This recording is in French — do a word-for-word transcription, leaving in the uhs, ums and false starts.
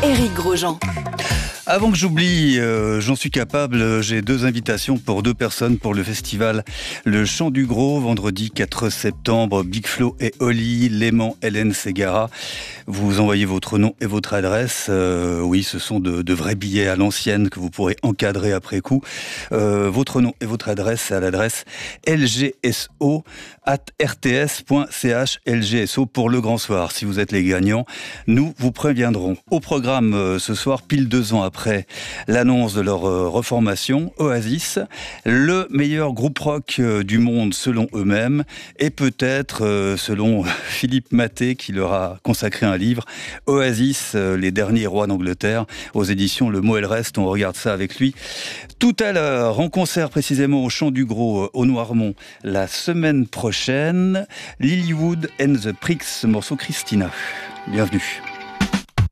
Éric Grosjean. Avant que j'oublie, euh, j'en suis capable, j'ai deux invitations pour deux personnes pour le festival Le Chant du Gros, vendredi quatre septembre, Big Flo et Oli, Léman, Hélène Ségara. Vous envoyez votre nom et votre adresse. Euh, oui, ce sont de, de vrais billets à l'ancienne que vous pourrez encadrer après coup. Euh, votre nom et votre adresse à l'adresse l g s o arobase r t s point c h, L G S O pour le grand soir. Si vous êtes les gagnants, nous vous préviendrons. Au programme euh, ce soir, pile deux ans après l'annonce de leur euh, reformation, Oasis, le meilleur groupe rock euh, du monde selon eux-mêmes, et peut-être euh, selon Philippe Maté qui leur a consacré un livre, Oasis, euh, les derniers rois d'Angleterre, aux éditions Le Mot et le Reste. On regarde ça avec lui tout à l'heure, en concert précisément au Chant du Gros, euh, au Noirmont, la semaine prochaine. Lilywood and the Pricks, morceau Christina. Bienvenue.